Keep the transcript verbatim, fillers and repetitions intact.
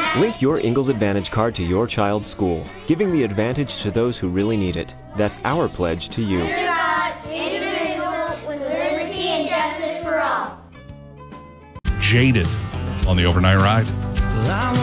Link your Ingalls Advantage card to your child's school, giving the advantage to those who really need it. That's our pledge to you. Indivisible, with liberty and justice for all. Jaded on the overnight ride.